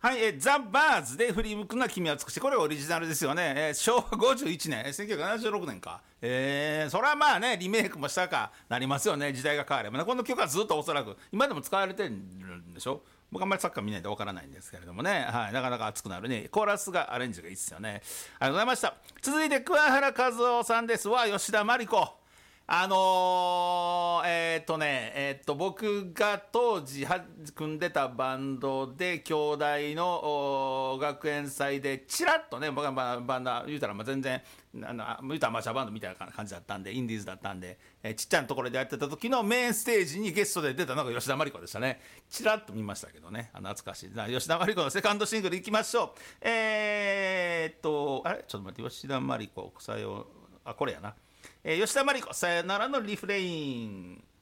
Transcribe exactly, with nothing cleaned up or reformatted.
はい、えー、ザ・バーズで振り向くな君は美しい。これオリジナルですよね。えー、しょうわごじゅういちねん、えー、せんきゅうひゃくななじゅうろくねんか。えー、それはまあね、リメイクもしたかなりますよね。時代が変わればね。この曲はずっとおそらく、今でも使われてるんでしょ。僕あんまりサッカー見ないんでわからないんですけれどもね。はい、なかなか熱くなるね。コーラスが、アレンジがいいですよね。ありがとうございました。続いて、桑原和夫さんですわ、吉田真理子。あのー、えー、っとね、えー、っと、僕が当時は組んでたバンドで、兄弟の学園祭で、チラッとね、僕はバンド、言うたらまあ全然、あの言うたらアマチュアバンドみたいな感じだったんで、インディーズだったんで、えー、ちっちゃなところでやってた時のメインステージにゲストで出たのが吉田真理子でしたね。チラッと見ましたけどね、あの懐かしい。吉田真理子のセカンドシングルいきましょう。えー、っと、あれちょっと待って、吉田真理子、さよ、あ、これやな。えー、吉田真理子、さよならのリフレイン。